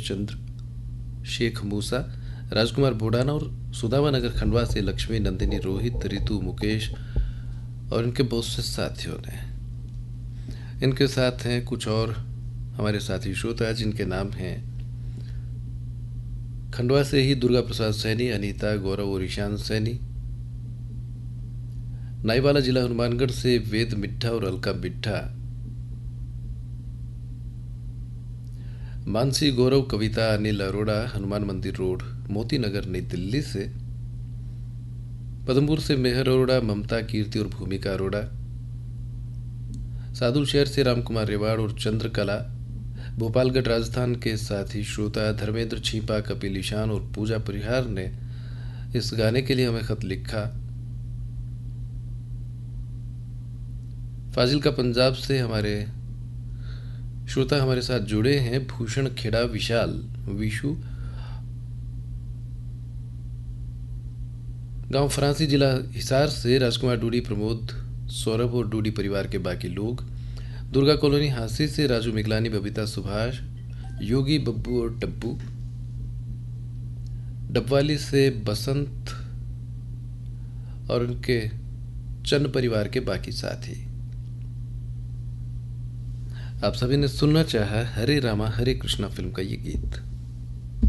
चंद्र, शेख मूसा, राजकुमार भोडाना और सुदामा नगर खंडवा से लक्ष्मी, नंदिनी, रोहित, रितु, मुकेश और इनके बहुत से साथियों ने। इनके साथ हैं कुछ और हमारे साथी श्रोता जिनके नाम हैं खंडवा से ही दुर्गा प्रसाद सैनी, अनीता, गौरव और ईशान सैनी, नाईवाला जिला हनुमानगढ़ से वेद मिठा और अलका मिठा, मानसी, गौरव, कविता, अनिल अरोड़ा, हनुमान मंदिर रोड, मोती नगर, नई दिल्ली से, पदमपुर से मेहर अरोड़ा, ममता, कीर्ति और भूमिका अरोड़ा, सादुल शहर से रामकुमार रेवाड़ और चंद्रकला, भोपालगढ़ राजस्थान के साथी श्रोता धर्मेंद्र छीपा, कपिल ईशान और पूजा परिहार ने इस गाने के लिए हमें खत लिखा। फाजिल्का पंजाब से हमारे श्रोता हमारे साथ जुड़े हैं भूषण खेड़ा, विशाल, विशु, गांव फरांसी, जिला हिसार से राजकुमार डूडी, प्रमोद, सौरभ और डूडी परिवार के बाकी लोग, दुर्गा कॉलोनी हांसी से राजू मिगलानी, बबीता, सुभाष, योगी, बब्बू और डब्बू, डबवाली से बसंत और उनके चंद परिवार के बाकी साथी। आप सभी ने सुनना चाहा हरे रामा हरे कृष्णा फिल्म का ये गीत।